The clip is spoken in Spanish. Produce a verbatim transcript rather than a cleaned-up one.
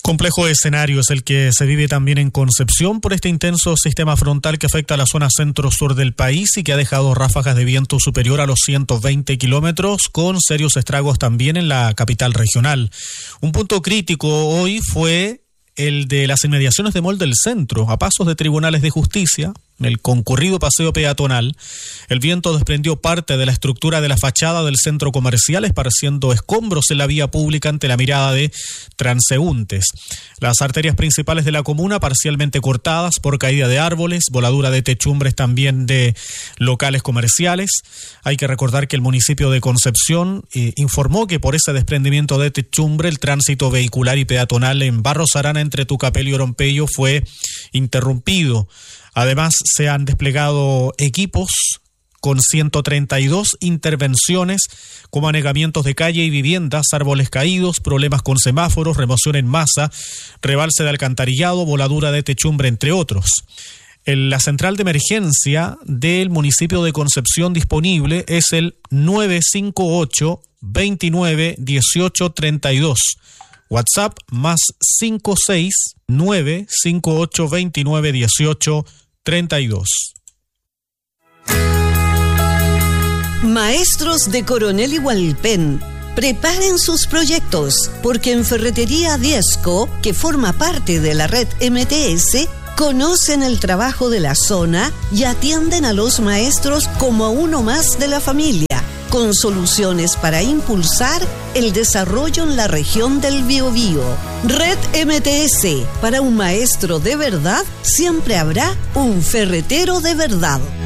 Complejo escenario es el que se vive también en Concepción por este intenso sistema frontal que afecta a la zona centro-sur del país y que ha dejado ráfagas de viento superior a los ciento veinte kilómetros, con serios estragos también en la capital regional. Un punto crítico hoy fue el de las inmediaciones de Mall del Centro, a pasos de tribunales de justicia. En el concurrido paseo peatonal, el viento desprendió parte de la estructura de la fachada del centro comercial, esparciendo escombros en la vía pública ante la mirada de transeúntes. Las arterias principales de la comuna parcialmente cortadas por caída de árboles, voladura de techumbres también de locales comerciales. Hay que recordar que el municipio de Concepción eh, informó que por ese desprendimiento de techumbre el tránsito vehicular y peatonal en Barros Arana entre Tucapel y Orompeyo fue interrumpido. Además, se han desplegado equipos con ciento treinta y dos intervenciones, como anegamientos de calle y viviendas, árboles caídos, problemas con semáforos, remoción en masa, rebalse de alcantarillado, voladura de techumbre, entre otros. En la central de emergencia del municipio de Concepción disponible es el nueve cinco ocho, veintinueve, dieciocho, treinta y dos. WhatsApp más cinco seis nueve cinco ocho veintinueve dieciocho treinta y dos. Maestros de Coronel Hualpén, preparen sus proyectos, porque en Ferretería Diezco, que forma parte de la red M T S, conocen el trabajo de la zona y atienden a los maestros como a uno más de la familia, con soluciones para impulsar el desarrollo en la región del Biobío. Red M T S, para un maestro de verdad, siempre habrá un ferretero de verdad.